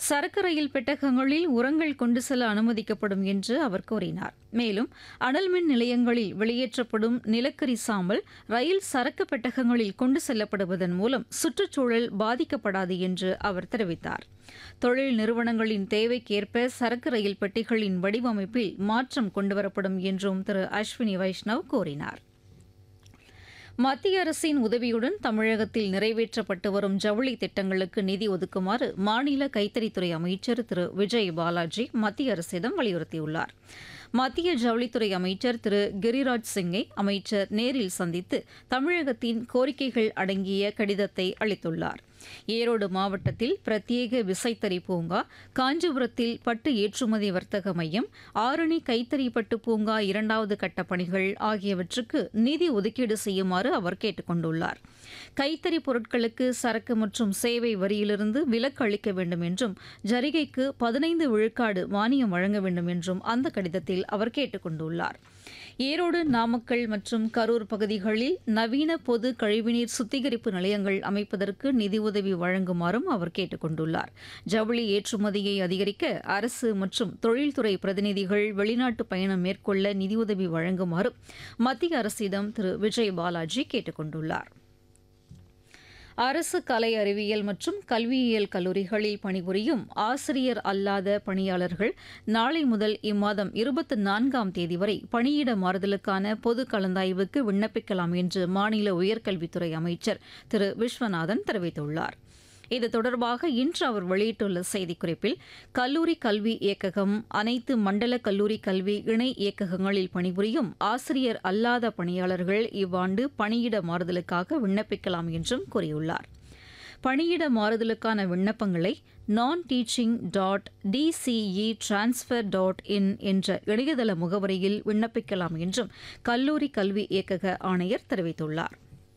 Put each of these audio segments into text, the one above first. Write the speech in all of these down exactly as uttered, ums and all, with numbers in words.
சரக்கு ரயில் பெட்டகங்களில் உரங்கள் கொண்டு செல்ல அனுமதிக்கப்படும் என்று அவர் கூறினார். மேலும் அனல் மின் நிலையங்களில் வெளியேற்றப்படும் நிலக்கரி சாம்பல் ரயில் சரக்கு பெட்டகங்களில் கொண்டு செல்லப்படுவதன் மூலம் சுற்றுச்சூழல் பாதிக்கப்படாது என்று அவர் தெரிவித்தார். தொழில் நிறுவனங்களின் தேவைக்கேற்ப சரக்கு ரயில் பெட்டிகளின் வடிவமைப்பில் மாற்றம் கொண்டுவரப்படும் என்றும் திரு அஸ்வினி வைஷ்ணவ் கூறினார். மத்திய அரசின் உதவியுடன் தமிழகத்தில் நிறைவேற்றப்பட்டு வரும் ஜவுளி திட்டங்களுக்கு நிதி ஒதுக்குமாறு மாநில கைத்தறித்துறை அமைச்சர் திரு விஜய் பாலாஜி மத்திய அரசிடம் வலியுறுத்தியுள்ளார். மத்திய ஜவுளித்துறை அமைச்சர் திரு கிரிராஜ் சிங்கை அமைச்சர் நேரில் சந்தித்து தமிழகத்தின் கோரிக்கைகள் அடங்கிய கடிதத்தை அளித்துள்ளார். ஈரோடு மாவட்டத்தில் பிரத்யேக விசைத்தறி பூங்கா, காஞ்சிபுரத்தில் பட்டு ஏற்றுமதி வர்த்தக மையம், ஆரணி கைத்தறி பட்டு பூங்கா இரண்டாவது கட்ட பணிகள் ஆகியவற்றுக்கு நிதி ஒதுக்கீடு செய்யுமாறு அவர் கேட்டுக் கொண்டுள்ளார். கைத்தறி பொருட்களுக்கு சரக்கு மற்றும் சேவை வரியிலிருந்து விலக்கு அளிக்க வேண்டும் என்றும் ஜரிகைக்கு பதினைந்து விழுக்காடு மானியம் வழங்க வேண்டும் என்றும் அந்த கடிதத்தில் அவர் கேட்டுக் கொண்டுள்ளார். ஈரோடு, நாமக்கல் மற்றும் கரூர் பகுதிகளில் நவீன பொது கழிவுநீர் சுத்திகரிப்பு நிலையங்கள் அமைப்பதற்கு நிதி உதவி வழங்குமாறும் அவர் கேட்டுக் கொண்டுள்ளார். ஜவுளி ஏற்றுமதியை அதிகரிக்க அரசு மற்றும் தொழில்துறை பிரதிநிதிகள் வெளிநாட்டு பயணம் மேற்கொள்ள நிதியுதவி வழங்குமாறும் மத்திய அரசிடம் திரு விஜய் பாலாஜி கேட்டுக் கொண்டுள்ளார். அரசு கலை அறிவியல் மற்றும் கல்வியியல் கல்லூரிகளில் பணிபுரியும் ஆசிரியர் அல்லாத பணியாளர்கள் நாளை முதல் இம்மாதம் இருபத்தி நான்காம் தேதி வரை பணியிட மாறுதலுக்கான பொது கலந்தாய்வுக்கு விண்ணப்பிக்கலாம் என்று மாநில உயர்கல்வித்துறை அமைச்சர் திரு விஸ்வநாதன் தெரிவித்துள்ளார். இது தொடர்பாக இன்று அவர் வெளியிட்டுள்ள செய்திக்குறிப்பில், கல்லூரி கல்வி இயக்ககம், அனைத்து மண்டல கல்லூரி கல்வி இணை இயக்ககங்களில் பணிபுரியும் ஆசிரியர் அல்லாத பணியாளர்கள் இவ்வாண்டு பணியிட மாறுதலுக்காக விண்ணப்பிக்கலாம் என்றும் கூறியுள்ளார். பணியிட மாறுதலுக்கான விண்ணப்பங்களை நான் teaching dot TCE transfer dot in என்ற இணையதள முகவரியில் விண்ணப்பிக்கலாம் என்றும் கல்லூரி கல்வி இயக்கக ஆணையர் தெரிவித்துள்ளார்.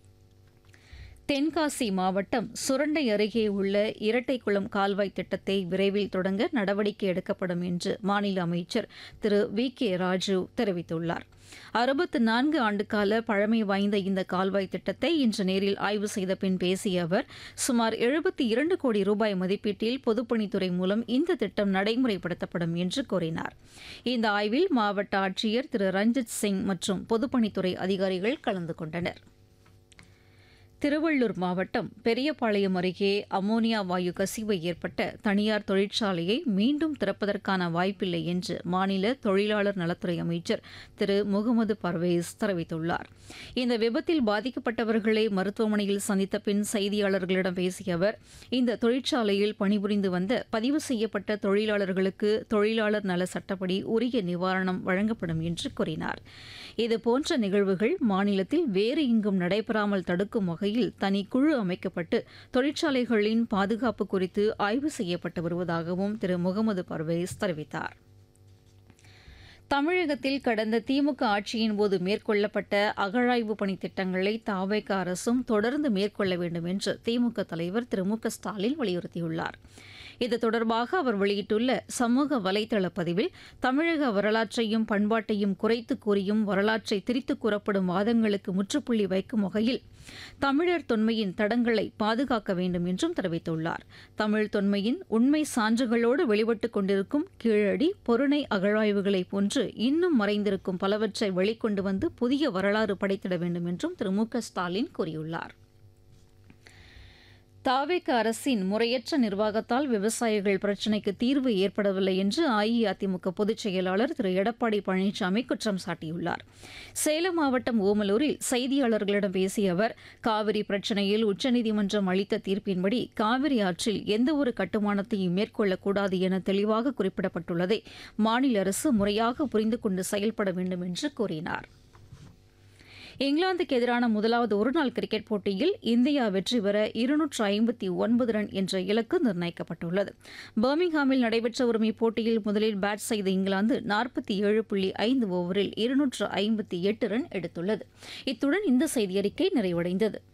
தென்காசி மாவட்டம் சுரண்டை அருகே உள்ள இரட்டைக்குளம் கால்வாய் திட்டத்தை விரைவில் தொடங்க நடவடிக்கை எடுக்கப்படும் என்று மாநில அமைச்சர் திரு வி கே ராஜு தெரிவித்துள்ளார். அறுபத்து நான்கு ஆண்டுகால பழமை வாய்ந்த இந்த கால்வாய் திட்டத்தை இன்று நேரில் ஆய்வு செய்த பின் பேசிய அவர், சுமார் எழுபத்தி இரண்டு கோடி ரூபாய் மதிப்பீட்டில் பொதுப்பணித்துறை மூலம் இந்த திட்டம் நடைமுறைப்படுத்தப்படும் என்று கூறினார். இந்த ஆய்வில் மாவட்ட ஆட்சியர் திரு ரஞ்சித் சிங் மற்றும் பொதுப்பணித்துறை அதிகாரிகள் கலந்து கொண்டனர். திருவள்ளூர் மாவட்டம் பெரியபாளையம் அருகே அமோனியா வாயு கசிவு ஏற்பட்ட தனியார் தொழிற்சாலையை மீண்டும் திறப்பதற்கான வாய்ப்பில்லை என்று மாநில தொழிலாளர் நலத்துறை அமைச்சர் திரு முகமது பர்வேஸ் தெரிவித்துள்ளார். இந்த விபத்தில் பாதிக்கப்பட்டவர்களை மருத்துவமனையில் சந்தித்த பின் செய்தியாளர்களிடம் பேசிய அவர், இந்த தொழிற்சாலையில் பணிபுரிந்து வந்த பதிவு செய்யப்பட்ட தொழிலாளர்களுக்கு தொழிலாளர் நல சட்டப்படி உரிய நிவாரணம் வழங்கப்படும் என்று கூறினார். இதுபோன்ற நிகழ்வுகள் மாநிலத்தில் வேறு எங்கும் நடைபெறாமல் தடுக்கும் வகையில் தனி குழு அமைக்கப்பட்டு தொழிற்சாலைகளின் பாதுகாப்பு குறித்து ஆய்வு செய்யப்பட்டு வருவதாகவும் திரு முகமது பர்வேஸ் தெரிவித்தார். தமிழகத்தில் கடந்த திமுக ஆட்சியின் போது மேற்கொள்ளப்பட்ட அகழாய்வு பணி திட்டங்களை தாவேக அரசும் தொடர்ந்து மேற்கொள்ள வேண்டும் என்று திமுக தலைவர் திரு மு க ஸ்டாலின் வலியுறுத்தியுள்ளார். இது தொடர்பாக அவர் வெளியிட்டுள்ள சமூக வலைதள பதிவில், தமிழக வரலாற்றையும் பண்பாட்டையும் குறைத்து கூறியும் வரலாற்றை திரித்து கூறப்படும் வாதங்களுக்கு முற்றுப்புள்ளி வைக்கும் வகையில் தமிழர் தொன்மையின் தடங்களை பாதுகாக்க வேண்டும் என்றும் தெரிவித்துள்ளார். தமிழ் தொன்மையின் உண்மை சான்றுகளோடு வெளிப்பட்டுக் கொண்டிருக்கும் கீழடி, பொருணை அகழாய்வுகளைப் போன்று இன்னும் மறைந்திருக்கும் பலவற்றை வெளிக்கொண்டு வந்து புதிய வரலாறு படைத்திட வேண்டும் என்றும் திரு மு க ஸ்டாலின் கூறியுள்ளார். தாவேக அரசின் முறையற்ற நிர்வாகத்தால் விவசாயிகள் பிரச்சினைக்கு தீர்வு ஏற்படவில்லை என்று அஇஅதிமுக பொதுச் செயலாளர் திரு எடப்பாடி பழனிசாமி குற்றம் சாட்டியுள்ளார். சேலம் மாவட்டம் ஓமலூரில் செய்தியாளர்களிடம் பேசிய அவர், காவிரி பிரச்சினையில் உச்சநீதிமன்றம் அளித்த தீர்ப்பின்படி காவிரி ஆற்றில் எந்தவொரு கட்டுமானத்தையும் மேற்கொள்ளக்கூடாது என தெளிவாக குறிப்பிடப்பட்டுள்ளதை மாநில அரசு முறையாக புரிந்து கொண்டு செயல்பட வேண்டும் என்று கூறினார். இங்கிலாந்துக்கு எதிரான முதலாவது ஒருநாள் கிரிக்கெட் போட்டியில் இந்தியா வெற்றி பெற இருநூற்று ஐம்பத்தி ஒன்பது ரன் என்ற இலக்கு நிர்ணயிக்கப்பட்டுள்ளது. பர்மிங்ஹாமில் நடைபெற்று வரும் இப்போட்டியில் முதலில் பேட் செய்த இங்கிலாந்து நாற்பத்தி ஏழு புள்ளி ஐந்து ஓவரில் இருநூற்று ஐம்பத்தி எட்டு ரன் எடுத்துள்ளது. இத்துடன் இந்த செய்தியறிக்கை நிறைவடைந்தது.